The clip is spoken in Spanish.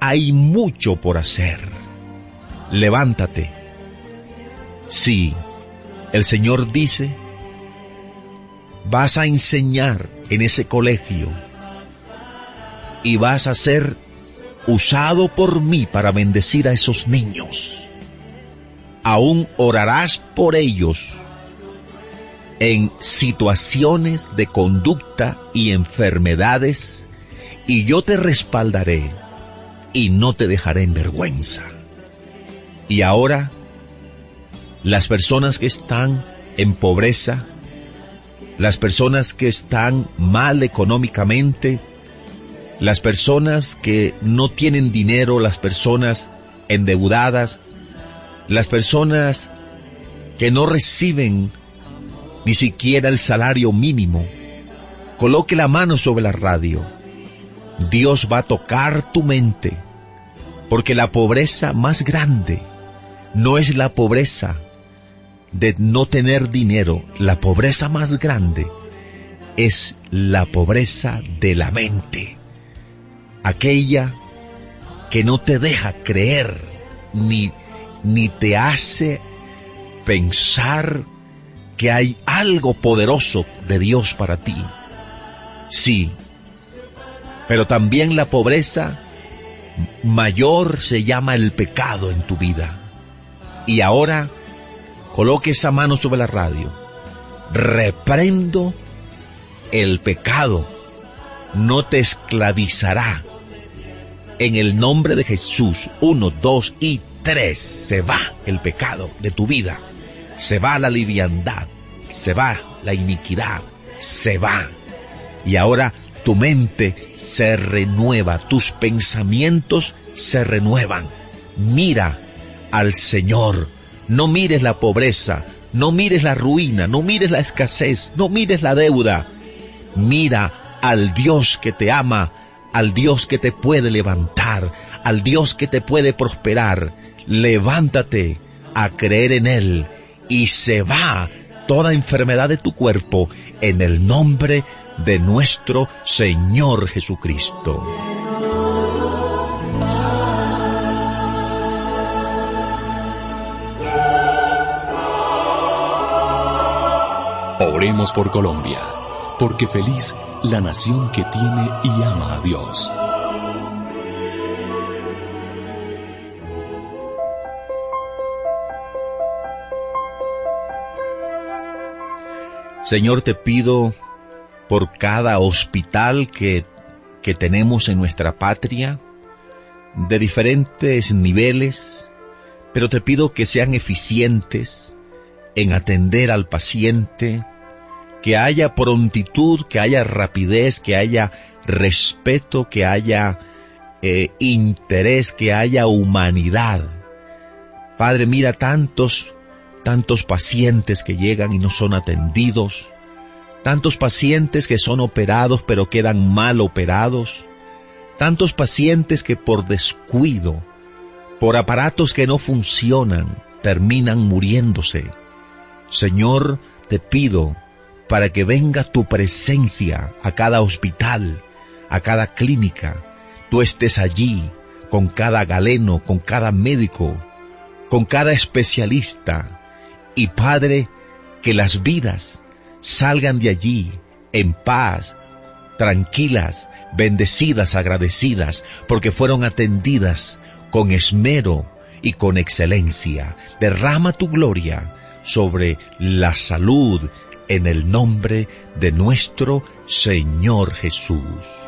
hay mucho por hacer. Levántate. Sí, el Señor dice, vas a enseñar en ese colegio y vas a ser usado por mí para bendecir a esos niños. Aún orarás por ellos en situaciones de conducta y enfermedades, y yo te respaldaré y no te dejaré en vergüenza. Y ahora, las personas que están en pobreza, las personas que están mal económicamente, las personas que no tienen dinero, las personas endeudadas, las personas que no reciben ni siquiera el salario mínimo, coloque la mano sobre la radio. Dios va a tocar tu mente, porque la pobreza más grande no es la pobreza de no tener dinero. La pobreza más grande es la pobreza de la mente, aquella que no te deja creer ni te hace pensar que hay algo poderoso de Dios para ti. Sí, pero también la pobreza mayor se llama el pecado en tu vida. Y ahora, coloque esa mano sobre la radio. Reprendo el pecado, no te esclavizará. En el nombre de Jesús, 1, 2 y 3, se va el pecado de tu vida. Se va la liviandad, se va la iniquidad, se va. Y ahora tu mente se renueva, tus pensamientos se renuevan. Mira al Señor, no mires la pobreza, no mires la ruina, no mires la escasez, no mires la deuda. Mira al Dios que te ama, al Dios que te puede levantar, al Dios que te puede prosperar. Levántate a creer en Él y se va toda enfermedad de tu cuerpo en el nombre de nuestro Señor Jesucristo. Oremos por Colombia, porque feliz la nación que tiene y ama a Dios. Señor, te pido por cada hospital que tenemos en nuestra patria, de diferentes niveles, pero te pido que sean eficientes en atender al paciente, que haya prontitud, que haya rapidez, que haya respeto, que haya interés, que haya humanidad. Padre, mira tantos pacientes que llegan y no son atendidos, tantos pacientes que son operados pero quedan mal operados, tantos pacientes que por descuido, por aparatos que no funcionan, terminan muriéndose. Señor, te pido para que venga tu presencia a cada hospital, a cada clínica, tú estés allí con cada galeno, con cada médico, con cada especialista. Y Padre, que las vidas salgan de allí en paz, tranquilas, bendecidas, agradecidas, porque fueron atendidas con esmero y con excelencia. Derrama tu gloria sobre la salud en el nombre de nuestro Señor Jesús.